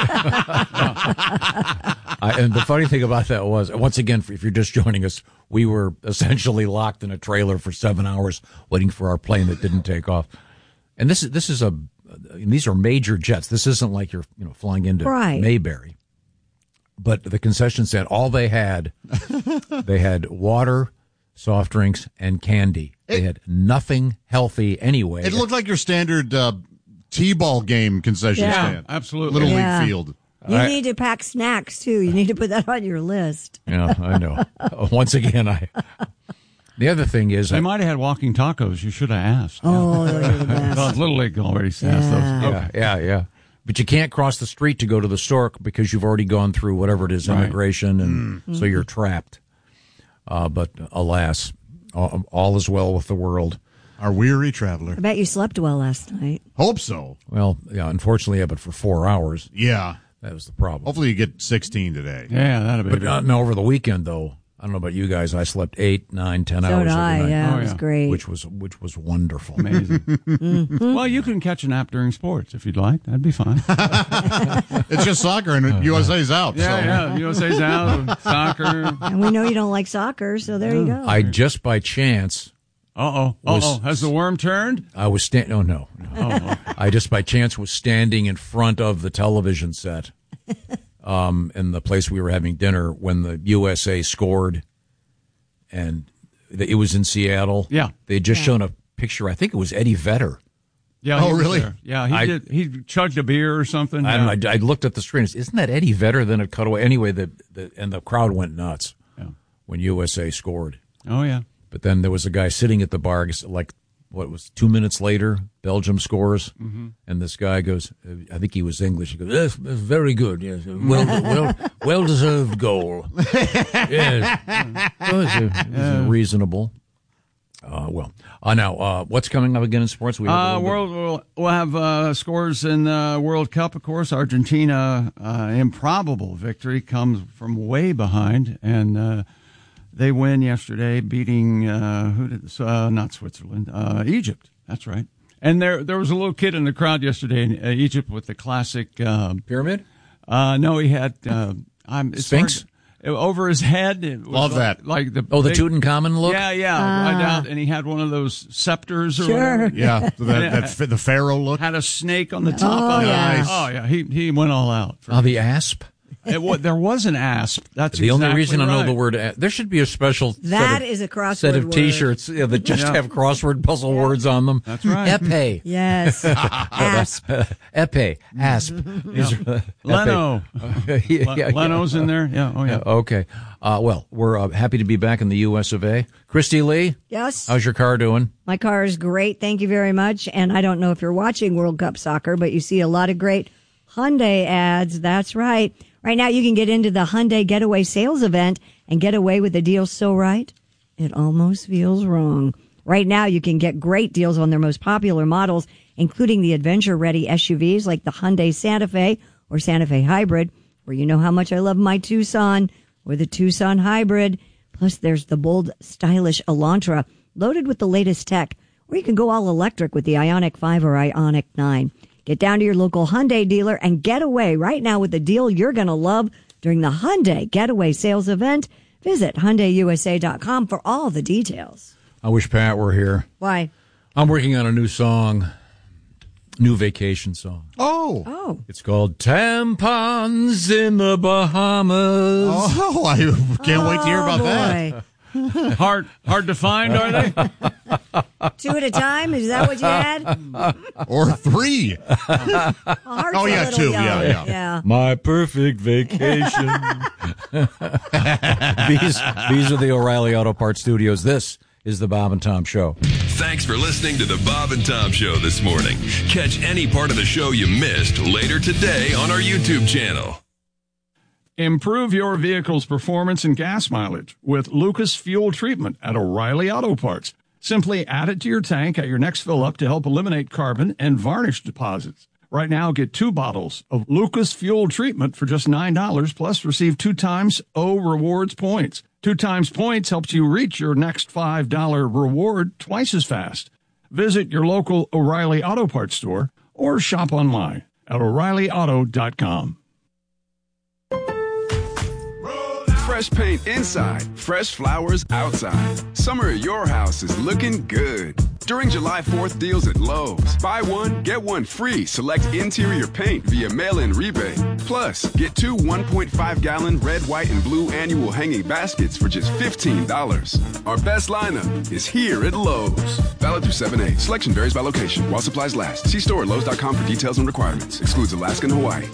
I, and the funny thing about that was, once again, if you're just joining us, we were essentially locked in a trailer for seven hours waiting for our plane that didn't take off. And this is this is a and these are major jets. This isn't like you're you know flying into right. Mayberry. But the concession stand, all they had, they had water, soft drinks, and candy. They it, had nothing healthy anyway. It looked like your standard uh, T-ball game concession yeah. stand. Absolutely. Little yeah. League field. You I, need to pack snacks, too. You need to put that on your list. Yeah, I know. Once again, I... The other thing is... They I, might have had walking tacos. You should have asked. Oh, those are the best. Well, Little League already asked yeah. those. Okay. Yeah, yeah, yeah. But you can't cross the street to go to the store because you've already gone through whatever it is, right. immigration, and mm. so you're trapped. Uh, but alas, all, all is well with the world. Our weary traveler. I bet you slept well last night. Hope so. Well, yeah, unfortunately, yeah, but for four hours. Yeah. That was the problem. Hopefully you get sixteen today. Yeah, that'd be But good. uh, no, over the weekend, though, I don't know about you guys, I slept eight, nine, ten so hours did every I. night. Yeah, oh, it was yeah. great. Which was which was wonderful. Amazing. mm-hmm. Well, you can catch a nap during sports if you'd like. That'd be fine. It's just soccer, and U S A's out. Yeah, so. yeah. U S A's out. Soccer. And we know you don't like soccer, so there you go. I just by chance... Uh-oh. Uh-oh. Has the worm turned? I was standing... Oh, no. no. Oh. I just by chance was standing in front of the television set um, in the place we were having dinner when the U S A scored, and it was in Seattle. Yeah. They had just yeah. shown a picture. I think it was Eddie Vedder. Yeah. Oh, he was really? there. Yeah, he I, did. He chugged a beer or something. I, yeah. don't know, I, I looked at the screen. Isn't that Eddie Vedder? Then it cut away. Anyway, the, the and the crowd went nuts yeah. when U S A scored. Oh, yeah. But then there was a guy sitting at the bar, like, what was two minutes later, Belgium scores, mm-hmm. and this guy goes, I think he was English, he goes, yes, very good, yes, well, well, well deserved goal. Yes. So it's, a, it's a reasonable. Uh, well, uh, now, uh, what's coming up again in sports? We uh, world, we'll, we'll have uh, scores in the World Cup, of course. Argentina, uh, improbable victory, comes from way behind, and uh, they win yesterday, beating uh, who did this? Uh, not Switzerland, uh, Egypt. That's right. And there, there was a little kid in the crowd yesterday in uh, Egypt with the classic uh, pyramid. Uh, no, he had uh, I'm, it's Sphinx hard, over his head. It was Love like, that. Like the oh, the big, Tutankhamun look. Yeah, yeah, Ah. right out. And he had one of those scepters or Sure. whatever. Yeah, that, that, the pharaoh look. Had a snake on the top Oh, of it. yeah. Oh yeah, he he went all out. Oh, the asp. It, what, there was an asp. That's the exactly only reason I know right. the word. A- there should be a special That set of, is a crossword set of word. T-shirts yeah, that just Yeah. have crossword puzzle yeah. words on them. That's right. Epee. Yes. Asp. Epee. Asp. These are, uh, Leno. Epee. yeah, yeah, Leno's yeah. in there. Yeah. Oh yeah. yeah okay. Uh, well, we're uh, happy to be back in the U S of A. Christy Lee. Yes. How's your car doing? My car is great. Thank you very much. And I don't know if you're watching World Cup soccer, but you see a lot of great Hyundai ads. That's right. Right now, you can get into the Hyundai Getaway Sales Event and get away with a deal so right, it almost feels wrong. Right now, you can get great deals on their most popular models, including the adventure-ready S U Vs like the Hyundai Santa Fe or Santa Fe Hybrid, where you know how much I love my Tucson, or the Tucson Hybrid. Plus, there's the bold, stylish Elantra, loaded with the latest tech, or you can go all electric with the Ioniq five or Ioniq nine. Get down to your local Hyundai dealer and get away right now with the deal you're going to love during the Hyundai Getaway Sales Event. Visit Hyundai U S A dot com for all the details. I wish Pat were here. Why? I'm working on a new song, new vacation song. Oh. Oh. It's called Tampons in the Bahamas. Oh, I can't oh, wait to hear about boy. that. hard, hard to find, are they? Two at a time? Is that what you had? Or three? Oh, oh yeah, two. Yeah, yeah, yeah. My perfect vacation. these, these are the O'Reilly Auto Parts Studios. This is the Bob and Tom Show. Thanks for listening to the Bob and Tom Show this morning. Catch any part of the show you missed later today on our YouTube channel. Improve your vehicle's performance and gas mileage with Lucas Fuel Treatment at O'Reilly Auto Parts. Simply add it to your tank at your next fill-up to help eliminate carbon and varnish deposits. Right now, get two bottles of Lucas Fuel Treatment for just nine dollars, plus receive two times O Rewards points. Two times points helps you reach your next five dollar reward twice as fast. Visit your local O'Reilly Auto Parts store or shop online at O'Reilly Auto dot com. Fresh paint inside, fresh flowers outside. Summer at your house is looking good. During July fourth deals at Lowe's, buy one, get one free select interior paint via mail-in rebate. Plus, get two one point five gallon red, white, and blue annual hanging baskets for just fifteen dollars. Our best lineup is here at Lowe's. Valid through seven eight. Selection varies by location while supplies last. See store at Lowe's dot com for details and requirements. Excludes Alaska and Hawaii.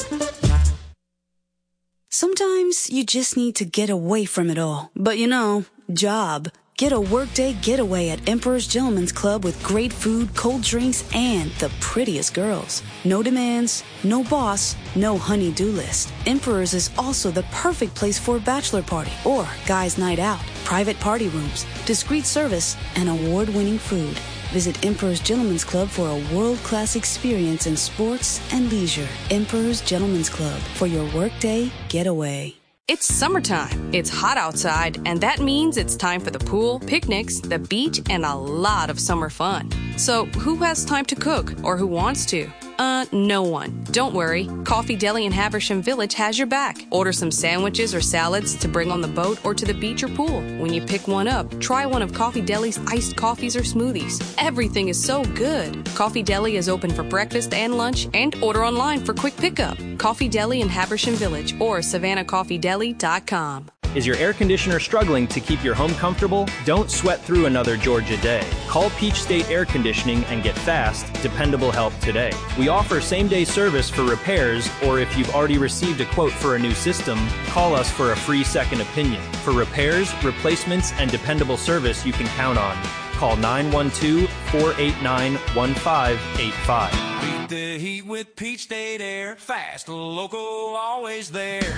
Sometimes you just need to get away from it all. But you know, job. Get a workday getaway at Emperor's Gentleman's Club with great food, cold drinks, and the prettiest girls. No demands, no boss, no honey-do list. Emperor's is also the perfect place for a bachelor party or guys' night out. Private party rooms, discreet service, and award-winning food. Visit Emperor's Gentleman's Club for a world-class experience in sports and leisure. Emperor's Gentleman's Club for your workday getaway. It's summertime. It's hot outside, and that means it's time for the pool, picnics, the beach, and a lot of summer fun. So who has time to cook, or who wants to? Uh, no one. Don't worry. Coffee Deli in Haversham Village has your back. Order some sandwiches or salads to bring on the boat or to the beach or pool. When you pick one up, try one of Coffee Deli's iced coffees or smoothies. Everything is so good. Coffee Deli is open for breakfast and lunch, and order online for quick pickup. Coffee Deli in Haversham Village or savannah coffee deli dot com. Is your air conditioner struggling to keep your home comfortable? Don't sweat through another Georgia day. Call Peach State Air Conditioning and get fast, dependable help today. We offer same-day service for repairs, or if you've already received a quote for a new system, call us for a free second opinion. For repairs, replacements, and dependable service you can count on. Call nine one two, four eight nine, one five eight five. Beat the heat with Peach State Air. Fast, local, always there.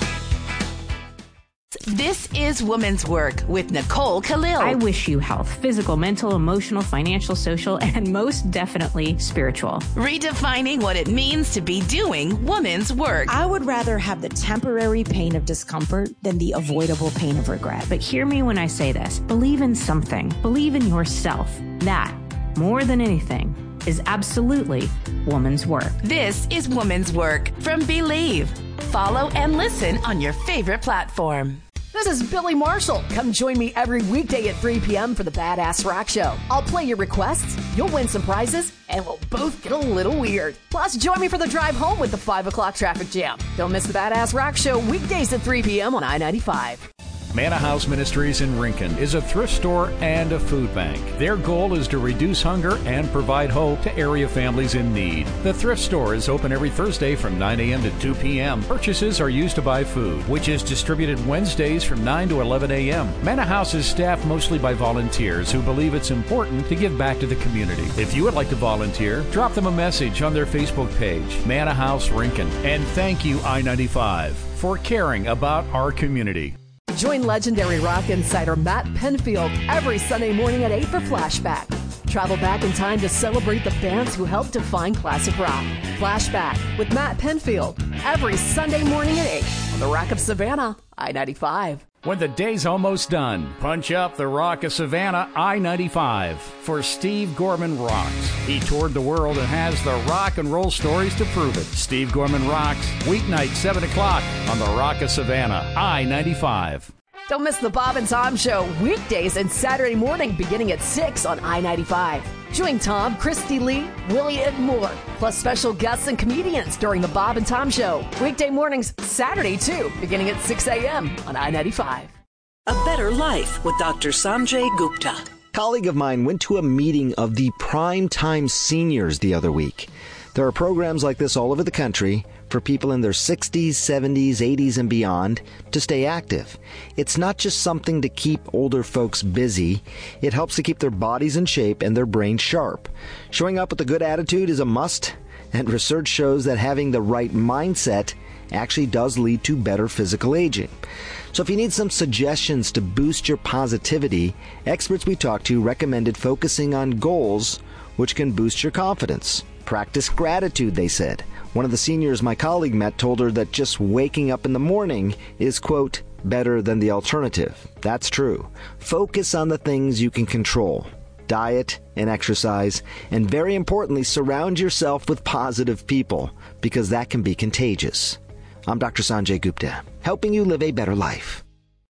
This is Women's Work with Nicole Khalil. I wish you health, physical, mental, emotional, financial, social, and most definitely spiritual. Redefining what it means to be doing women's work. I would rather have the temporary pain of discomfort than the avoidable pain of regret. But hear me when I say this. Believe in something. Believe in yourself. That, more than anything, is absolutely woman's work. This is Woman's Work from Believe. Follow and listen on your favorite platform. This is Billy Marshall. Come join me every weekday at three p.m. for the Badass Rock Show. I'll play your requests, you'll win some prizes, and we'll both get a little weird. Plus, join me for the drive home with the five o'clock traffic jam. Don't miss the Badass Rock Show weekdays at three p.m. on I ninety-five. Manna House Ministries in Rincon is a thrift store and a food bank. Their goal is to reduce hunger and provide hope to area families in need. The thrift store is open every Thursday from nine a.m. to two p.m. Purchases are used to buy food, which is distributed Wednesdays from nine to eleven a.m. Manna House is staffed mostly by volunteers who believe it's important to give back to the community. If you would like to volunteer, drop them a message on their Facebook page, Manna House Rincon. And thank you, I ninety-five, for caring about our community. Join legendary rock insider Matt Penfield every Sunday morning at eight for Flashback. Travel back in time to celebrate the bands who helped define classic rock. Flashback with Matt Penfield every Sunday morning at eight on the Rock of Savannah, I ninety-five. When the day's almost done, punch up the Rock of Savannah, I ninety-five, for Steve Gorman Rocks. He toured the world and has the rock and roll stories to prove it. Steve Gorman Rocks, weeknight, seven o'clock on the Rock of Savannah, I ninety-five. Don't miss the Bob and Tom Show weekdays and Saturday morning beginning at six on I ninety-five. Join Tom, Christy Lee, Willie, and more, plus special guests and comedians during the Bob and Tom Show. Weekday mornings, Saturday too, beginning at six a.m. on I ninety-five. A Better Life with Doctor Sanjay Gupta. A colleague of mine went to a meeting of the Prime Time Seniors the other week. There are programs like this all over the country for people in their sixties, seventies, eighties, and beyond to stay active. It's not just something to keep older folks busy. It helps to keep their bodies in shape and their brains sharp. Showing up with a good attitude is a must, and research shows that having the right mindset actually does lead to better physical aging. So if you need some suggestions to boost your positivity, experts we talked to recommended focusing on goals which can boost your confidence. Practice gratitude, they said. One of the seniors my colleague met told her that just waking up in the morning is, quote, better than the alternative. That's true. Focus on the things you can control. Diet and exercise, and very importantly, surround yourself with positive people, because that can be contagious. I'm Doctor Sanjay Gupta, helping you live a better life.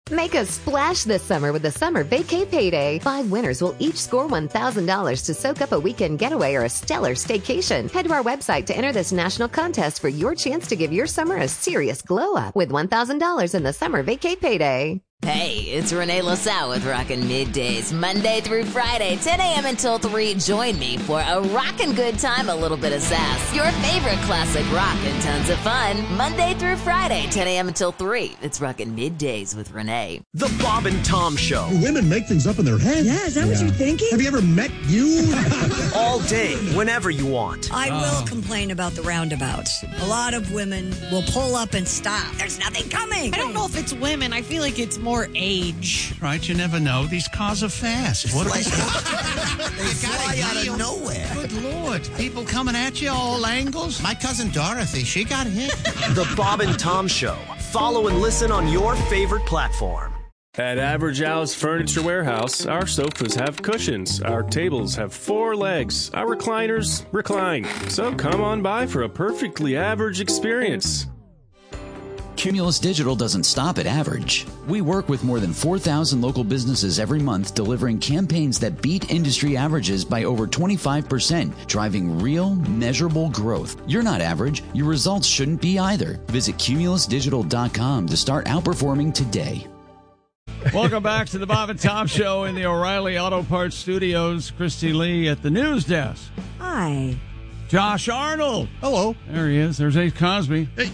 Make a splash this summer with the Summer Vacay Payday. Five winners will each score one thousand dollars to soak up a weekend getaway or a stellar staycation. Head to our website to enter this national contest for your chance to give your summer a serious glow up with one thousand dollars in the Summer Vacay Payday. Hey, it's Renee LaSalle with Rockin' Middays, Monday through Friday, ten a.m. until three. Join me for a rockin' good time, a little bit of sass. Your favorite classic rock and tons of fun. Monday through Friday, ten a.m. until three. It's Rockin' Middays with Renee. The Bob and Tom Show. Women make things up in their heads. Yeah, is that yeah. what you're thinking? Have you ever met you? All day, whenever you want. I will complain about the roundabouts. A lot of women will pull up and stop. There's nothing coming. I don't know if it's women. I feel like it's more age. Right, you never know. These cars are fast. What like, they fly out of nowhere. Good Lord. People coming at you all angles. My cousin Dorothy, she got hit. The Bob and Tom Show. Follow and listen on your favorite platform. At Average Al's Furniture Warehouse, our sofas have cushions, our tables have four legs, our recliners recline. So come on by for a perfectly average experience. Cumulus Digital doesn't stop at average. We work with more than four thousand local businesses every month, delivering campaigns that beat industry averages by over twenty-five percent, driving real, measurable growth. You're not average. Your results shouldn't be either. Visit cumulus digital dot com to start outperforming today. Welcome back to the Bob and Tom Show in the O'Reilly Auto Parts Studios. Christy Lee at the news desk. Hi. Josh Arnold. Hello. There he is. There's Ace Cosby. Hey.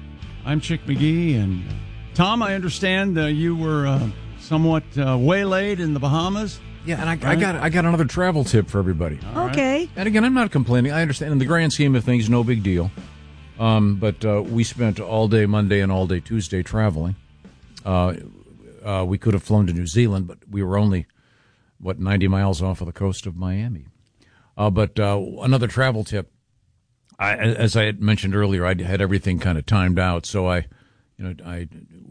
I'm Chick McGee. And uh, Tom, I understand uh, you were uh, somewhat uh, waylaid in the Bahamas. Yeah, and I, right? I got I got another travel tip for everybody. All okay. Right. And again, I'm not complaining. I understand in the grand scheme of things, no big deal. Um, but uh, we spent all day Monday and all day Tuesday traveling. Uh, uh, we could have flown to New Zealand, but we were only, what, ninety miles off of the coast of Miami. Uh, but uh, another travel tip. I, as I had mentioned earlier, I had everything kind of timed out, so I, you know, I,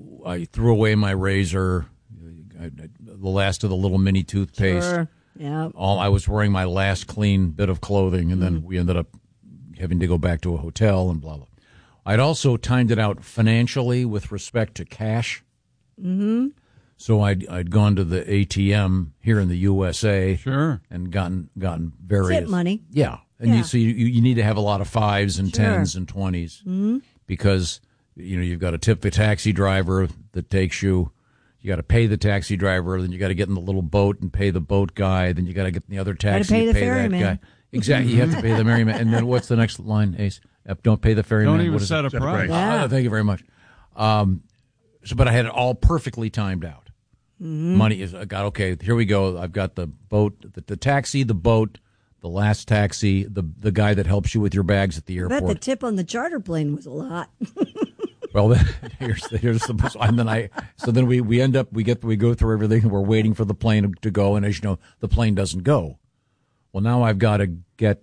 I threw away my razor, I, I, the last of the little mini toothpaste. Sure. Yeah. All I was wearing my last clean bit of clothing, and then mm. we ended up having to go back to a hotel and blah blah. I'd also timed it out financially with respect to cash. Mm-hmm. So I'd I'd gone to the A T M here in the U S A, sure, and gotten gotten various tip money. Yeah. And yeah. you, so you, you need to have a lot of fives and sure. tens and twenties mm-hmm. because, you know, you've got to tip the taxi driver that takes you. You got to pay the taxi driver. Then you got to get in the little boat and pay the boat guy. Then you got to get in the other taxi pay and the pay ferryman. that guy. Exactly. You have to pay the ferryman. And then what's the next line, Ace? Don't pay the ferryman. Don't even what is set it? a price. Yeah. Oh, thank you very much. Um, so, but I had it all perfectly timed out. Mm-hmm. Money is, I got, okay, here we go. I've got the boat, the, the taxi, the boat, the last taxi, the the guy that helps you with your bags at the I airport. bet the tip on the charter plane was a lot. Well, then, here's the, here's the and then I so then we, we end up we get we go through everything and we're waiting for the plane to go, and as you know, the plane doesn't go. Well, now I've got to get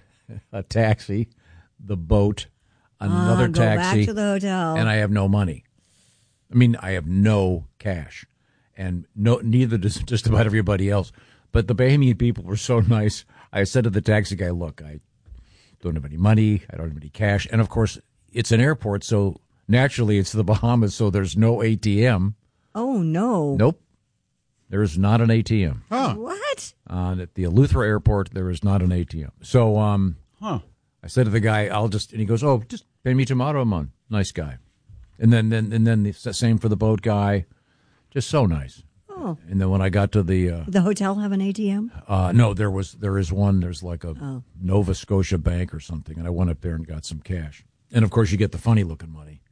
a taxi, the boat, another uh, go taxi, back to the hotel, and I have no money. I mean, I have no cash, and no neither does just about everybody else. But the Bahamian people were so nice. I said to the taxi guy, look, I don't have any money. I don't have any cash. And, of course, it's an airport, so naturally it's the Bahamas, so there's no A T M. Oh, no. Nope. There is not an A T M. Huh. What? Uh, at the Eleuthera Airport, there is not an A T M. So um, huh. I said to the guy, I'll just, and he goes, oh, just pay me tomorrow a month. Nice guy. And then, then, and then the same for the boat guy. Just so nice. Oh. And then when I got to the uh, the hotel have an A T M? Uh, no, there was there is one. There's like a oh. Nova Scotia Bank or something, and I went up there and got some cash. And of course, you get the funny looking money,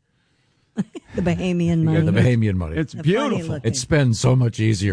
the Bahamian money. Yeah, the Bahamian money. It's the beautiful. It spends so much easier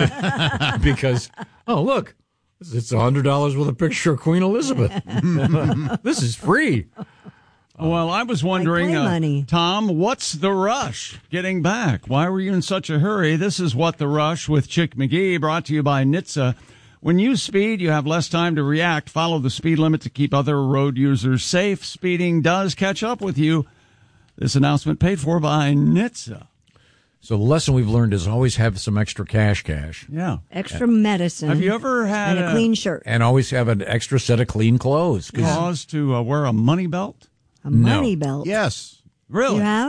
because oh look, it's a hundred dollars with a picture of Queen Elizabeth. This is free. Well, I was wondering, like uh, Tom, what's the rush getting back? Why were you in such a hurry? This is What the Rush with Chick McGee, brought to you by N H T S A. When you speed, you have less time to react. Follow the speed limit to keep other road users safe. Speeding does catch up with you. This announcement paid for by N H T S A. So the lesson we've learned is always have some extra cash cash. Yeah. Extra medicine. Have you ever had and a, a clean shirt? And always have an extra set of clean clothes. Cause to uh, wear a money belt? A money no. belt? Yes. Really? You have?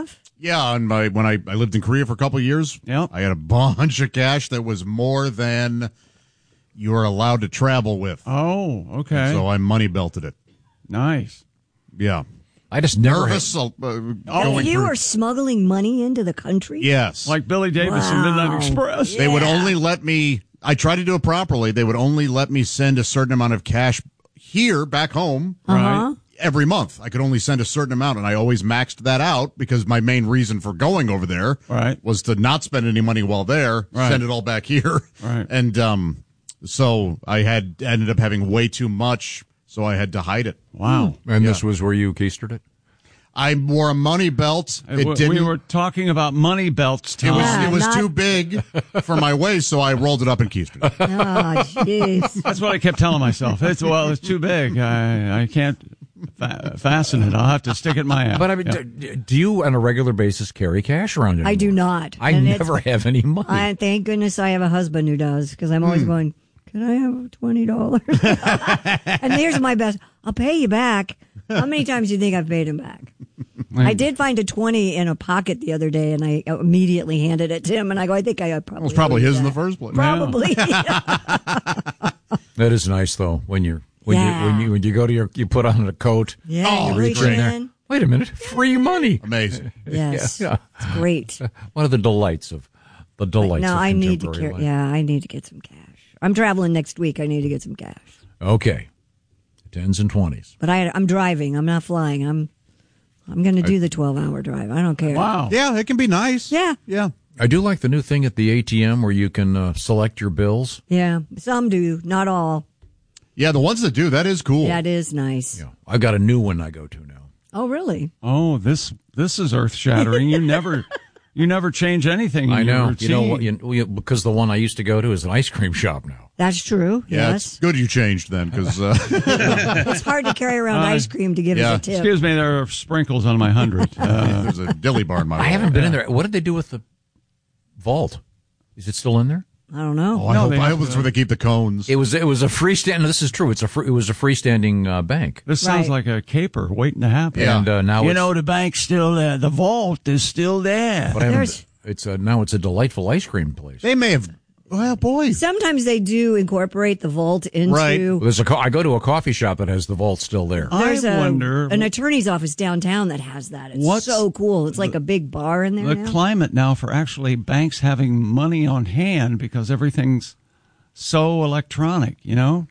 Yeah, on my when I, I lived in Korea for a couple of years, yep. I had a bunch of cash that was more than you were allowed to travel with. Oh, okay. And so I money belted it. Nice. Yeah. I just never nervous. Uh, Oh, going you through. were smuggling money into the country? Yes. Like Billy Davis and Wow. Midnight Express. They would only let me, I tried to do it properly. They would only let me send a certain amount of cash here, back home, Uh-huh. every month. I could only send a certain amount, and I always maxed that out because my main reason for going over there right. was to not spend any money while there, right. send it all back here. Right. And um, so I had ended up having way too much, so I had to hide it. Wow. And Yeah. this was where you keistered it? I wore a money belt. It we, didn't. we were talking about money belts, Tom. It was Yeah, it was not- too big for my waist, so I rolled it up and keistered it. Oh, jeez. That's what I kept telling myself. It's well, it's too big. I I can't fa- fasten it. I'll have to stick it in my ass. But I mean, Yeah. d- do you on a regular basis carry cash around anymore? I do not. I And it's- never have any money. I, thank goodness I have a husband who does, because I'm always Hmm. going, can I have twenty dollars? And here's my best. I'll pay you back. How many times do you think I've paid him back? I did find a twenty in a pocket the other day, and I immediately handed it to him, and I go, I think I probably It was probably owe you his in the that. first place. Probably. That is nice, though, when you're when Yeah. you when you when you go to your you put on a coat. Yeah, you you reach reach in there. in. Wait a minute, free money. Amazing. Yes. Yeah. It's great. One of the delights of the delights. No, of I need to contemporary carry. life. Yeah, I need to get some cash. I'm traveling next week. I need to get some cash. Okay, tens and twenties. But I, I'm driving. I'm not flying. I'm, I'm going to do the twelve hour drive. I don't care. Wow. Yeah, it can be nice. Yeah. Yeah. I do like the new thing at the A T M where you can uh, select your bills. Yeah. Some do, not all. Yeah, the ones that do, that is cool. That is nice. Yeah, I've got a new one I go to now. Oh, really? Oh, this this is earth shattering. You never you never change anything. In I know. Your You know what? routine. You, you- because the one I used to go to is an ice cream shop now. That's true. Yeah, yes. it's good you changed then, because uh, It's hard to carry around Uh, ice cream to give yeah. us a tip. Excuse me, there are sprinkles on my hundred. Uh, there's a dilly bar in my I wall. haven't been in there. What did they do with the vault? Is it still in there? I don't know. Oh, I No, hope, they I have hope it's to- where they keep the cones. It was it was a freestanding. This is true. It's a free, it was a free, it was a freestanding uh, bank. this sounds Right. like a caper waiting to happen. Yeah. And uh, now You it's, know, the bank's still there. The vault is still there. but I haven't, There's- it's a, now it's a delightful ice cream place. They may have. Well, boy. Sometimes they do incorporate the vault into. Right. There's a co- I go to a coffee shop that has the vault still there. There's I a, wonder an attorney's office downtown that has that. It's What's so cool. It's like a big bar in there the now. climate now for actually banks having money on hand because everything's so electronic, you know?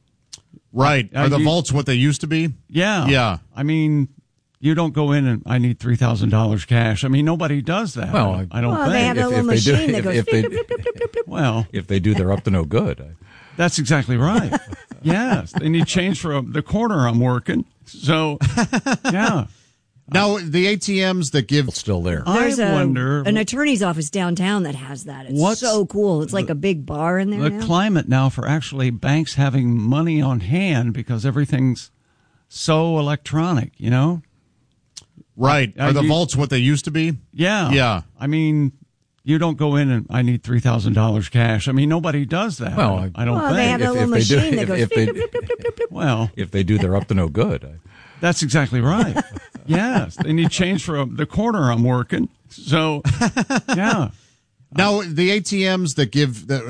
Right. Uh, Are the you- vaults what they used to be? Yeah. Yeah. I mean, you don't go in and I need three thousand dollars cash. I mean, nobody does that. Well, I, I don't Well, think. they have a little they do- machine that if- goes. if they- beep, beep, beep, beep, beep, beep. well, If they do, they're up to no good. that's exactly right. Yes. They need change for the corner I'm working. So, yeah. Now, the A T Ms that give. It's still there. There's I a, wonder an attorney's office downtown that has that. It's What's so cool. It's like a big bar in there the now. climate now for actually banks having money on hand because everything's so electronic, you know? Right. Uh, Are the you- vaults what they used to be? Yeah. Yeah. I mean, you don't go in and I need three thousand dollars cash. I mean, nobody does that. Well, I, I don't Well, think. they have a If- little if they do- machine that if- goes. if beep, they- beep, beep, beep, beep, beep. well, If they do, they're up to no good. that's exactly right. Yes. They need change for the corner I'm working. So, yeah. Now, the A T Ms that give. That